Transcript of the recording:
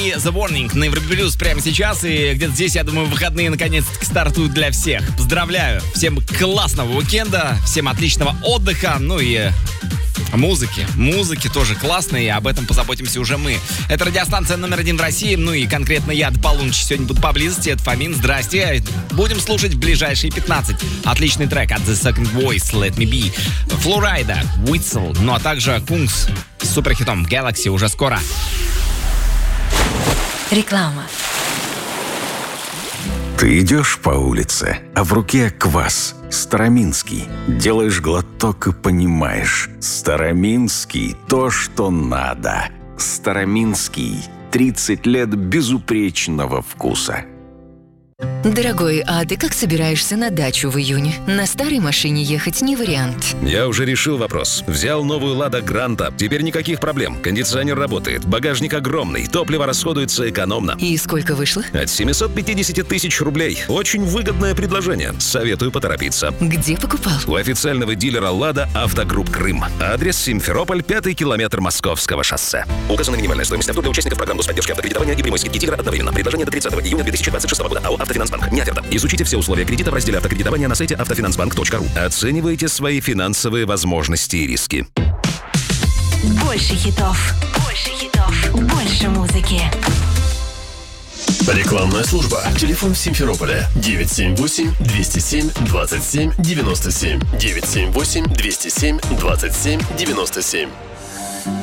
и The Warning на Европе Плюс прямо сейчас. И где-то здесь, я думаю, выходные наконец-таки стартуют для всех. Поздравляю! Всем классного уикенда, всем отличного отдыха, ну и музыки тоже классные, и об этом позаботимся уже мы. Это радиостанция номер 1 в России, ну и конкретно я до полуночи сегодня буду поблизости. Это Фомин, здрасте. Будем слушать в ближайшие 15. Отличный трек от The Second Voice, Let Me Be, Флорайда, Whistle, ну а также Кунгс с суперхитом Galaxy уже скоро. Реклама. Ты идешь по улице, а в руке квас староминский. Делаешь глоток и понимаешь, староминский — то, что надо. Староминский — 30 лет безупречного вкуса. Дорогой, а ты как собираешься на дачу в июне? На старой машине ехать не вариант. Я уже решил вопрос. Взял новую «Лада Гранта». Теперь никаких проблем. Кондиционер работает, багажник огромный, топливо расходуется экономно. И сколько вышло? От 750 тысяч рублей. Очень выгодное предложение. Советую поторопиться. Где покупал? У официального дилера «Лада» Автогрупп Крым. Адрес: Симферополь, 5-й километр Московского шоссе. Указана минимальная стоимость авто для участников программы поддержки автокредитования и прямой скидки дилера одновременно. Предложение до 30 июня 2026 года. АО «Автофинансбанк». Не оферта. Изучите все условия кредита в разделе автокредитования на сайте автофинансбанк.ру. Оценивайте свои финансовые возможности и риски. Больше хитов. Больше хитов. Больше музыки. Рекламная служба. Телефон в Симферополе 978-207-27-97. 978-207-27-97.